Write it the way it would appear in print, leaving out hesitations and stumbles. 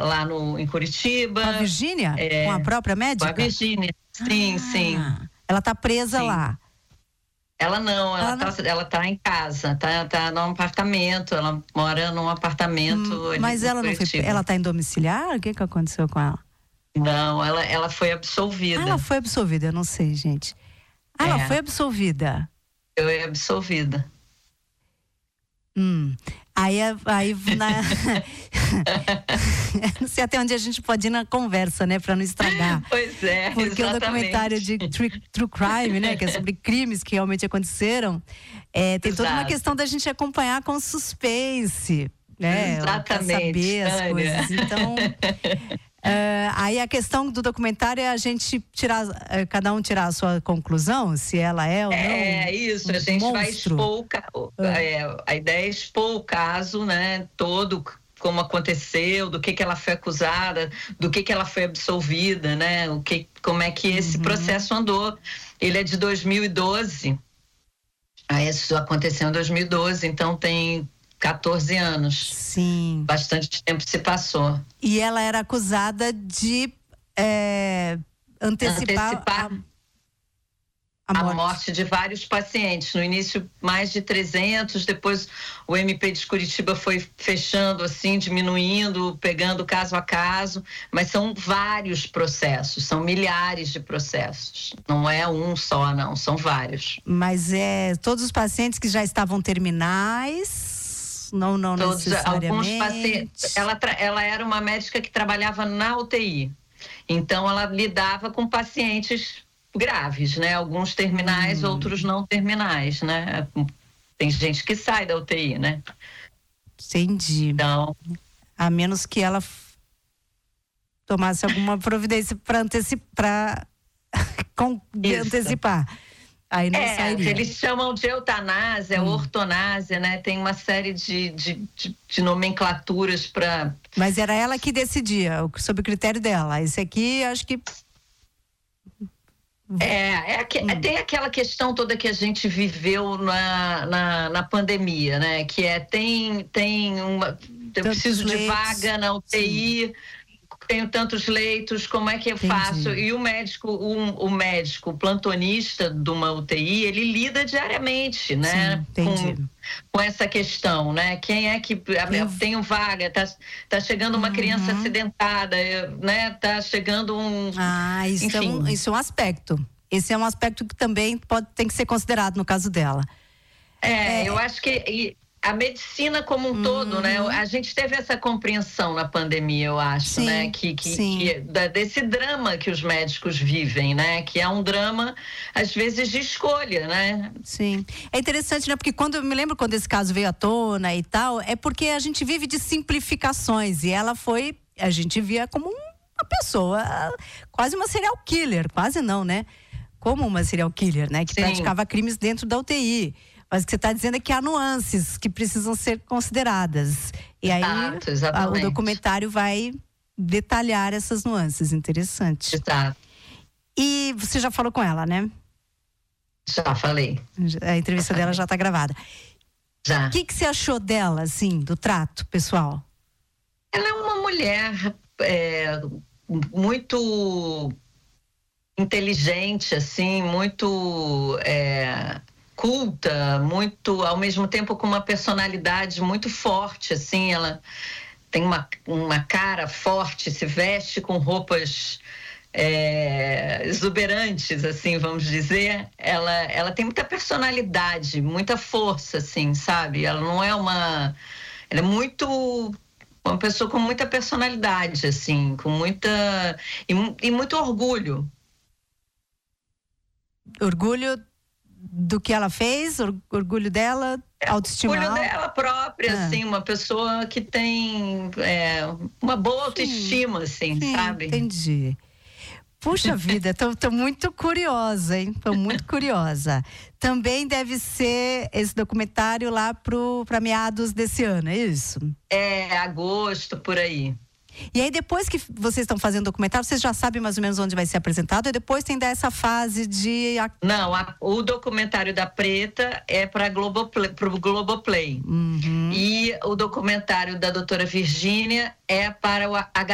lá em Curitiba. Com a Virgínia? Com a própria médica? Com a Virgínia, sim, sim. Ela tá presa lá. Ela não, ela tá em casa, tá num apartamento, ela mora num apartamento. Mas ela não foi, ela tá em domiciliar? O que aconteceu com ela? Não, ela foi absolvida. Ela foi absolvida, eu não sei, gente. Ela foi absolvida. Foi absolvida. Aí não sei até onde a gente pode ir na conversa, né, para não estragar. Pois é, porque exatamente. O documentário de True Crime, né, que é sobre crimes que realmente aconteceram, tem toda uma questão da gente acompanhar com suspense, né? Exatamente. Saber as coisas. Então, aí a questão do documentário é a gente tirar, cada um tirar a sua conclusão, se ela é ou não. É isso, a gente vai expor a ideia é expor o caso, né, todo, como aconteceu, do que ela foi acusada, do que ela foi absolvida, né, como é que esse processo andou. Ele é de 2012, isso aconteceu em 2012, então tem 14 anos. Sim. Bastante tempo se passou. E ela era acusada de antecipar a morte de vários pacientes. No início, mais de 300, depois o MP de Curitiba foi fechando, assim, diminuindo, pegando caso a caso, mas são vários processos, são milhares de processos. Não é um só, não, são vários. Mas todos os pacientes que já estavam terminais, não todos, necessariamente. Alguns pacientes, ela era uma médica que trabalhava na UTI, então ela lidava com pacientes graves, né? Alguns terminais, outros não terminais, né? Tem gente que sai da UTI, né? Entendi. Então, a menos que ela tomasse alguma providência para antecipar. Aí não sairia. Eles chamam de eutanásia, ortonásia, né? Tem uma série de nomenclaturas para. Mas era ela que decidia, sob o critério dela. Esse aqui, acho que. Tem aquela questão toda que a gente viveu na pandemia, né? Que eu preciso de vaga na UTI, tenho tantos leitos, como é que eu faço? E o médico, o plantonista de uma UTI, ele lida diariamente, né? Com essa questão, né? Quem é que tem vaga? Tá chegando uma criança acidentada, né? Tá chegando isso é um aspecto. Esse é um aspecto que também tem que ser considerado no caso dela. Eu acho que a medicina como um todo, né? A gente teve essa compreensão na pandemia, eu acho, né? Desse drama que os médicos vivem, né? Que é um drama, às vezes, de escolha, né? Sim. É interessante, né? Porque eu me lembro quando esse caso veio à tona e tal, é porque a gente vive de simplificações e a gente via como uma pessoa, quase uma serial killer, quase não, né? Como uma serial killer, né? Que praticava crimes dentro da UTI. Mas o que você está dizendo é que há nuances que precisam ser consideradas. E aí o documentário vai detalhar essas nuances. Interessante. Exato. E você já falou com ela, né? Já falei. A entrevista dela já está gravada. Já. O que você achou dela, assim, do trato pessoal? Ela é uma mulher muito inteligente, assim, muito culta, muito, ao mesmo tempo com uma personalidade muito forte, assim, ela tem uma cara forte, se veste com roupas exuberantes, assim, vamos dizer. Ela tem muita personalidade, muita força, assim, sabe? Ela não é ela é uma pessoa com muita personalidade, assim, com muita e muito orgulho. Orgulho do que ela fez, orgulho dela, autoestima. Orgulho dela própria, assim, uma pessoa que tem uma boa autoestima, assim, sabe? Entendi. Puxa vida, tô muito curiosa, hein? Tô muito curiosa. Também deve ser esse documentário lá para meados desse ano, é isso? Agosto, por aí. E aí, depois que vocês estão fazendo o documentário, vocês já sabem mais ou menos onde vai ser apresentado? E depois tem dessa fase de... Não, o documentário da Preta é para o Globoplay. E o documentário da doutora Virgínia é para o